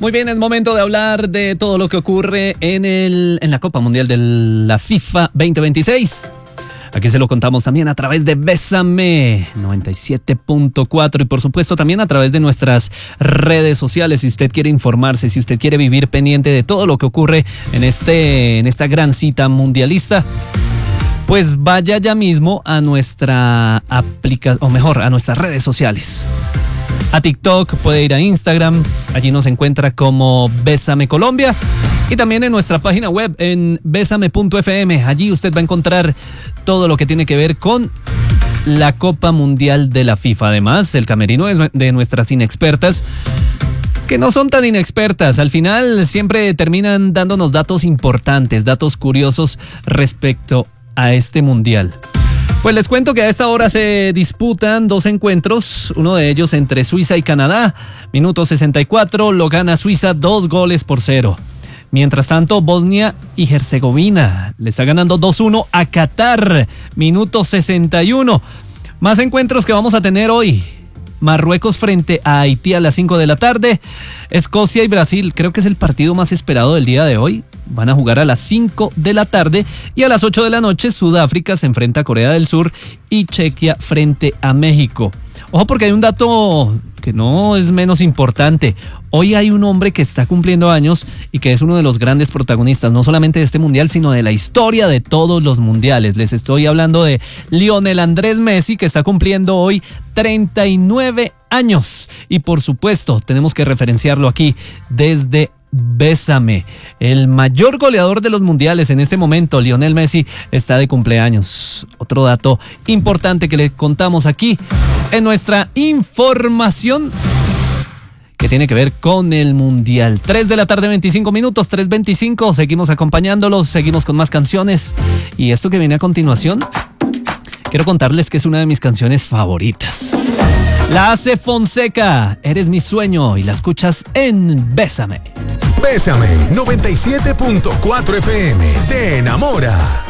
Muy bien, es momento de hablar de todo lo que ocurre en la Copa Mundial de la FIFA 2026. Aquí se lo contamos también a través de Bésame 97.4 y por supuesto también a través de nuestras redes sociales. Si usted quiere informarse, si usted quiere vivir pendiente de todo lo que ocurre en esta gran cita mundialista, pues vaya ya mismo a nuestra aplicación, o mejor, a nuestras redes sociales. A TikTok, puede ir a Instagram, allí nos encuentra como Bésame Colombia, y también en nuestra página web en besame.fm. Allí usted va a encontrar todo lo que tiene que ver con la Copa Mundial de la FIFA. Además, el camerino de nuestras inexpertas, que no son tan inexpertas, al final siempre terminan dándonos datos importantes, datos curiosos respecto a este mundial. Pues les cuento que a esta hora se disputan dos encuentros, uno de ellos entre Suiza y Canadá. Minuto 64, lo gana Suiza 2-0. Mientras tanto, Bosnia y Herzegovina le está ganando 2-1 a Qatar. Minuto 61. Más encuentros que vamos a tener hoy. Marruecos frente a Haití a las 5 de la tarde. Escocia y Brasil, creo que es el partido más esperado del día de hoy. Van a jugar a las 5 de la tarde y a las 8 de la noche Sudáfrica se enfrenta a Corea del Sur y Chequia frente a México. Ojo, porque hay un dato que no es menos importante. Hoy hay un hombre que está cumpliendo años y que es uno de los grandes protagonistas, no solamente de este mundial, sino de la historia de todos los mundiales. Les estoy hablando de Lionel Andrés Messi, que está cumpliendo hoy 39 años. Y por supuesto, tenemos que referenciarlo aquí desde Bésame. El mayor goleador de los mundiales en este momento, Lionel Messi, está de cumpleaños. Otro dato importante que le contamos aquí en nuestra información que tiene que ver con el mundial. 3 de la tarde, 25 minutos, 3:25. Seguimos acompañándolos, seguimos con más canciones. Y esto que viene a continuación, quiero contarles que es una de mis canciones favoritas. La hace Fonseca, Eres mi sueño, y la escuchas en Bésame. Bésame 97.4 FM, te enamora.